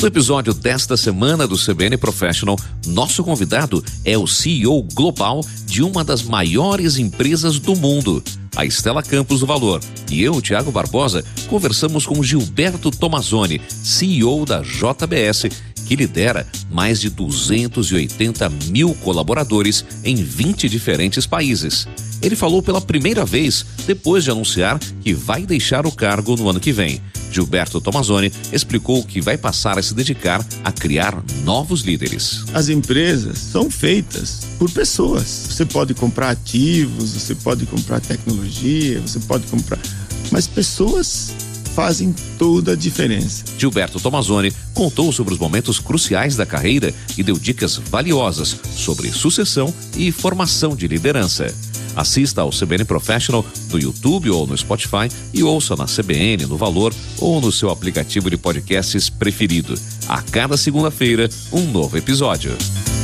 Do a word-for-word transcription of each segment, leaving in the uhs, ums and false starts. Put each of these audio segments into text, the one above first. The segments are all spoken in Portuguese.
No episódio desta semana do C B N Professional, nosso convidado é o C E O global de uma das maiores empresas do mundo, a Stella Campos do Valor. E eu, Thiago Barbosa, conversamos com Gilberto Tomazoni, C E O da J B S, que lidera mais de duzentos e oitenta mil colaboradores em vinte diferentes países. Ele falou pela primeira vez depois de anunciar que vai deixar o cargo no ano que vem. Gilberto Tomazoni explicou que vai passar a se dedicar a criar novos líderes. As empresas são feitas por pessoas. Você pode comprar ativos, você pode comprar tecnologia, você pode comprar... Mas pessoas fazem toda a diferença. Gilberto Tomazoni contou sobre os momentos cruciais da carreira e deu dicas valiosas sobre sucessão e formação de liderança. Assista ao C B N Professional no YouTube ou no Spotify e ouça na C B N, no Valor ou no seu aplicativo de podcasts preferido. A cada segunda-feira, um novo episódio.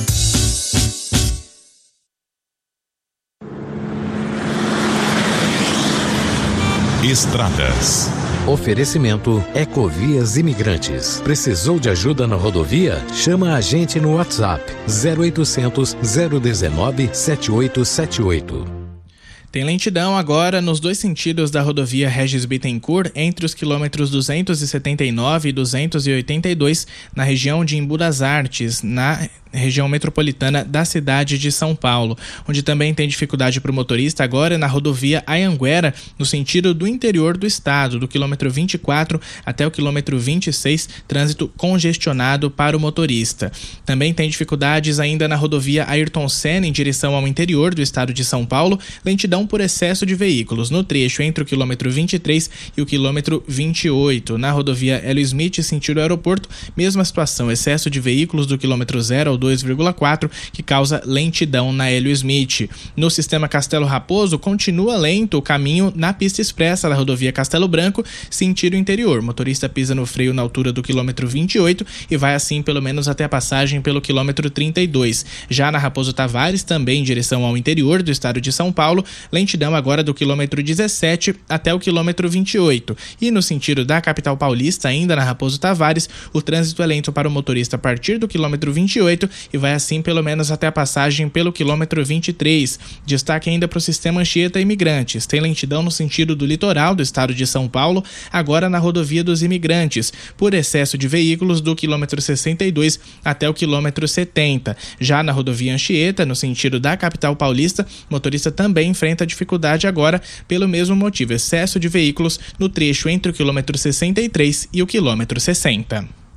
Estradas. Oferecimento Ecovias Imigrantes. Precisou de ajuda na rodovia? Chama a gente no WhatsApp zero oitocentos, zero um nove, sete oito sete oito. Tem lentidão agora nos dois sentidos da rodovia Regis Bittencourt, entre os quilômetros duzentos e setenta e nove e duzentos e oitenta e dois, na região de Embu das Artes, na região metropolitana da cidade de São Paulo. Onde também tem dificuldade para o motorista agora na rodovia Anhanguera, no sentido do interior do estado, do quilômetro vinte e quatro até o quilômetro vinte e seis, trânsito congestionado para o motorista. Também tem dificuldades ainda na rodovia Ayrton Senna, em direção ao interior do estado de São Paulo, lentidão por excesso de veículos no trecho entre o quilômetro vinte e três e o quilômetro vinte e oito. Na rodovia Hélio Smith, sentido aeroporto, mesma situação, excesso de veículos do quilômetro zero ao dois vírgula quatro, que causa lentidão na Hélio Smith. No sistema Castelo Raposo, continua lento o caminho na pista expressa da rodovia Castelo Branco, sentido interior. O motorista pisa no freio na altura do quilômetro vinte e oito e vai assim pelo menos até a passagem pelo quilômetro trinta e dois. Já na Raposo Tavares, também em direção ao interior do estado de São Paulo, lentidão agora do quilômetro dezessete até o quilômetro vinte e oito. E no sentido da capital paulista, ainda na Raposo Tavares, o trânsito é lento para o motorista a partir do quilômetro vinte e oito e vai assim pelo menos até a passagem pelo quilômetro vinte e três. Destaque ainda para o sistema Anchieta Imigrantes. Tem lentidão no sentido do litoral do estado de São Paulo, agora na rodovia dos Imigrantes, por excesso de veículos do quilômetro sessenta e dois até o quilômetro setenta. Já na rodovia Anchieta, no sentido da capital paulista, o motorista também enfrenta dificuldade agora pelo mesmo motivo, excesso de veículos no trecho entre o quilômetro sessenta e três e o quilômetro sessenta.